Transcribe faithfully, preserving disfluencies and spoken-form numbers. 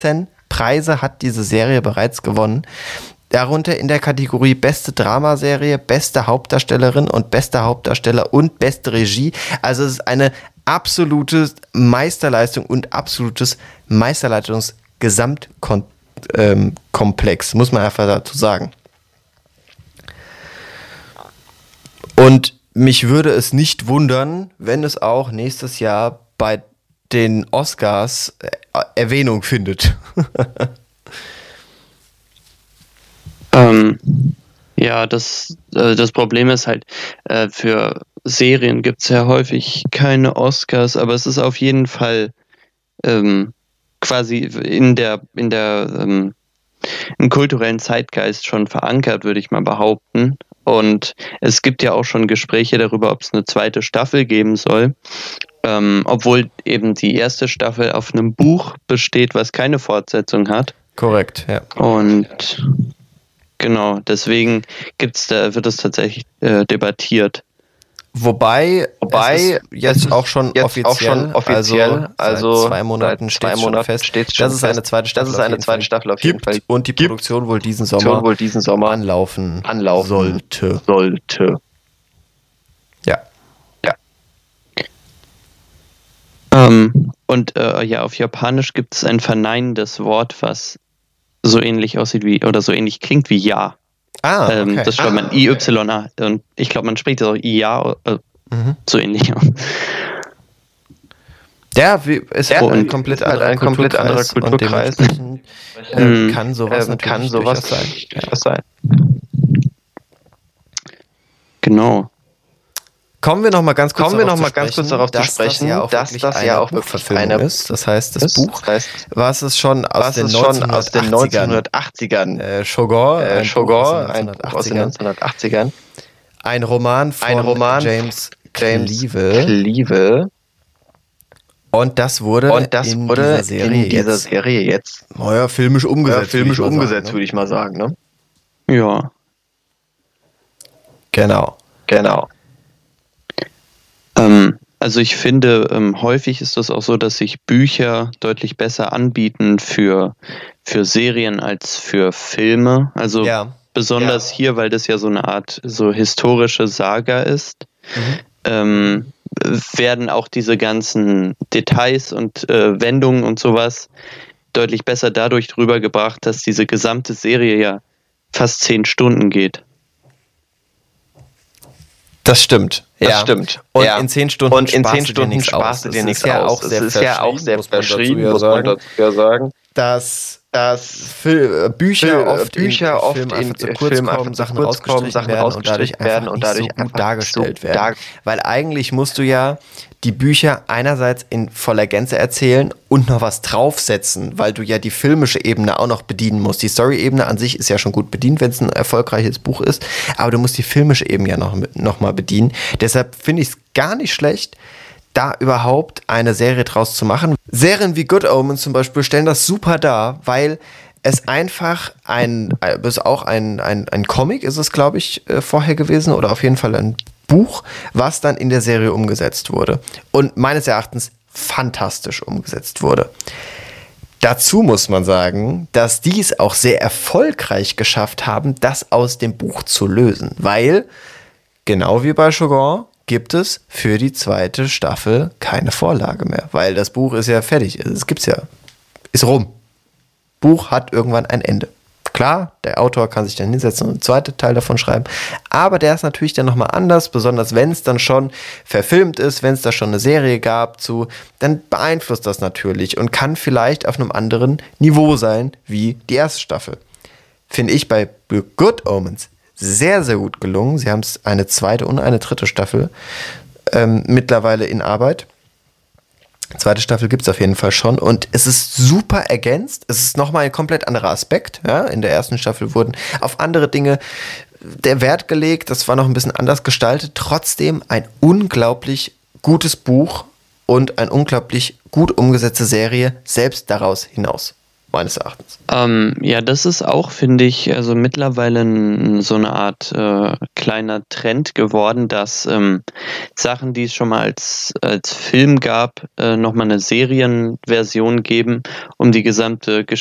Preise hat diese Serie bereits gewonnen. Darunter in der Kategorie Beste Dramaserie, Beste Hauptdarstellerin und Bester Hauptdarsteller und Beste Regie. Also es ist eine absolute Meisterleistung und absolutes Meisterleistungsgesamtkomplex, muss man einfach dazu sagen. Und mich würde es nicht wundern, wenn es auch nächstes Jahr bei den Oscars Erwähnung findet. ähm, ja, das, äh, das Problem ist halt, äh, für Serien gibt es ja häufig keine Oscars, aber es ist auf jeden Fall ähm, quasi in der, in der ähm, im kulturellen Zeitgeist schon verankert, würde ich mal behaupten. Und es gibt ja auch schon Gespräche darüber, ob es eine zweite Staffel geben soll. Ähm, obwohl eben die erste Staffel auf einem Buch besteht, was keine Fortsetzung hat. Korrekt, ja. Und genau, deswegen gibt's da, wird es tatsächlich äh, debattiert. Wobei, Wobei es ist jetzt es auch schon jetzt offiziell, auch schon offiziell, also, also seit zwei Monaten seit zwei steht Monaten schon fest, steht's schon dass es fest, eine zweite Staffel, dass es eine zweite Staffel auf jeden gibt Fall und die gibt Produktion wohl diesen Sommer, Produktion wohl diesen Sommer anlaufen, anlaufen sollte. sollte. Ja. Ja. Ähm, und äh, ja, auf Japanisch gibt es ein verneinendes Wort, was so ähnlich aussieht wie, oder so ähnlich klingt wie Ja. Ah, okay. Ähm, das schreibt man Ah, I Y A. Und ich glaube, man spricht das auch I A, äh, Mhm. so ähnlich aus. Der ist Ja, halt ein und komplett ist halt anderer ein komplett anderer Kulturkreis, Kulturkreis. und dementsprechend ähm, Mhm. kann sowas Ähm, natürlich kann sowas durchaus sein. Ja. durchaus sein. Genau. Kommen wir noch mal ganz kurz Kommen wir darauf noch zu mal ganz sprechen, kurz darauf zu dass sprechen, das ja auch dass wirklich das eine ja auch wirklich Buchverfilmung eine ist. Das heißt, das ist. Buch, Das heißt, was es schon aus was den es schon aus den neunzehnhundertachtzigern, neunzehnhundertachtzigern äh, Shogun, äh, ein, Shogun, Buch aus ein den Buch aus den neunzehnhundertachtzigern, neunzehnhundertachtzigern, ein Roman von ein Roman James James Cleave, Cleave, und das wurde und das in wurde dieser Serie in dieser jetzt, Serie jetzt naja, filmisch umgesetzt, ja, filmisch würde ich mal umgesetzt, sagen, würde ich mal sagen, ne? Ja. ne? Genau. Genau. Ähm, also ich finde, ähm, häufig ist das auch so, dass sich Bücher deutlich besser anbieten für, für Serien als für Filme. Also Ja. besonders Ja. hier, weil das ja so eine Art so historische Saga ist, Mhm. ähm, werden auch diese ganzen Details und äh, Wendungen und sowas deutlich besser dadurch drüber gebracht, dass diese gesamte Serie ja fast zehn Stunden geht. Das stimmt. Das ja. stimmt. Und ja. in zehn Stunden Und in sparst zehn du dir Stunden nichts aus. sparst du dir Es nichts ist ja aus. auch sehr Es ist ja auch sehr muss man dazu verschrieben, ja muss man sagen, dazu ja sagen, dass dass Fil- äh, Bücher Fil- oft Bücher in oft Filmen in einfach zu kurz Filmen kommen, einfach zu Sachen kurz rausgestrichen kommen, Sachen werden und dadurch rausgestrichen werden einfach und nicht dadurch so gut einfach dargestellt so werden. dar- Weil eigentlich musst du ja die Bücher einerseits in voller Gänze erzählen und noch was draufsetzen, weil du ja die filmische Ebene auch noch bedienen musst. Die Story-Ebene an sich ist ja schon gut bedient, wenn es ein erfolgreiches Buch ist, aber du musst die filmische Ebene ja noch, noch mal bedienen. Deshalb finde ich es gar nicht schlecht, da überhaupt eine Serie draus zu machen. Serien wie Good Omens zum Beispiel stellen das super dar, weil es einfach ein, es ist auch ein, ein, ein Comic, ist es, glaube ich, äh, vorher gewesen, oder auf jeden Fall ein Buch, was dann in der Serie umgesetzt wurde. Und meines Erachtens fantastisch umgesetzt wurde. Dazu muss man sagen, dass die es auch sehr erfolgreich geschafft haben, das aus dem Buch zu lösen. Weil, genau wie bei Shogun, gibt es für die zweite Staffel keine Vorlage mehr. Weil das Buch ist ja fertig. Es gibt's ja. Ist rum. Buch hat irgendwann ein Ende. Klar, der Autor kann sich dann hinsetzen und einen zweiten Teil davon schreiben, aber der ist natürlich dann nochmal anders, besonders wenn es dann schon verfilmt ist, wenn es da schon eine Serie gab zu, dann beeinflusst das natürlich und kann vielleicht auf einem anderen Niveau sein, wie die erste Staffel. Finde ich bei Good Omens sehr, sehr gut gelungen. Sie haben es eine zweite und eine dritte Staffel ähm, mittlerweile in Arbeit. Zweite Staffel gibt es auf jeden Fall schon und es ist super ergänzt. Es ist nochmal ein komplett anderer Aspekt. Ja? In der ersten Staffel wurden auf andere Dinge der Wert gelegt. Das war noch ein bisschen anders gestaltet. Trotzdem ein unglaublich gutes Buch und eine unglaublich gut umgesetzte Serie selbst daraus hinaus. meines Erachtens. Ähm, ja, das ist auch, finde ich, also mittlerweile n- so eine Art äh, kleiner Trend geworden, dass ähm, Sachen, die es schon mal als, als Film gab, äh, nochmal eine Serienversion geben, um die gesamte